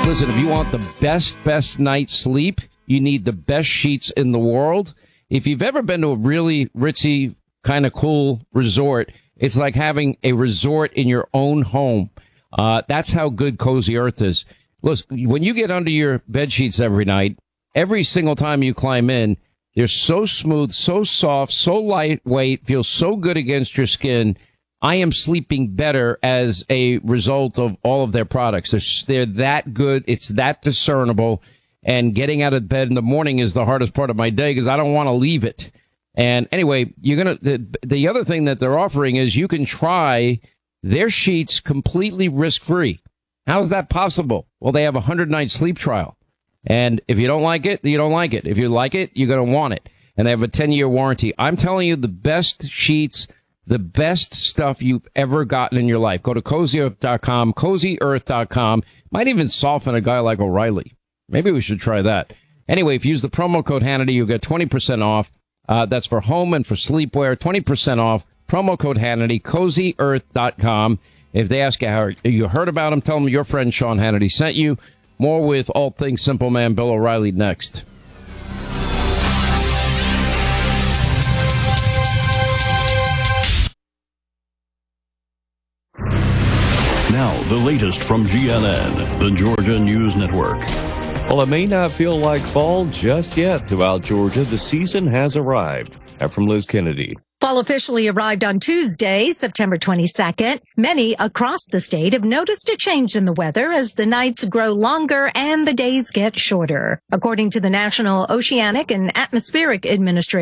Listen, if you want the best night's sleep, you need the best sheets in the world. If you've ever been to a really ritzy, kind of cool resort, it's like having a resort in your own home. That's how good Cozy Earth is. Listen, when you get under your bed sheets every night, every single time you climb in, they're so smooth, so soft, so lightweight, feel so good against your skin. I am sleeping better as a result of all of their products. They're that good. It's that discernible. And getting out of bed in the morning is the hardest part of my day because I don't want to leave it. And anyway, the other thing that they're offering is you can try their sheets completely risk-free. How is that possible? Well, they have a 100-night sleep trial. And if you don't like it, you don't like it. If you like it, you're going to want it. And they have a 10-year warranty. I'm telling you, the best sheets, the best stuff you've ever gotten in your life. Go to CozyEarth.com, CozyEarth.com. Might even soften a guy like O'Reilly. Maybe we should try that. Anyway, if you use the promo code Hannity, you'll get 20% off. That's for home and for sleepwear. 20% off. Promo code Hannity, CozyEarth.com. If they ask you how you heard about him, tell them your friend Sean Hannity sent you. More with All Things Simple Man Bill O'Reilly next. Now, the latest from GNN, the Georgia News Network. Well, it may not feel like fall just yet throughout Georgia. The season has arrived. From Liz Kennedy. Fall officially arrived on Tuesday, September 22nd. Many across the state have noticed a change in the weather as the nights grow longer and the days get shorter. According to the National Oceanic and Atmospheric Administration,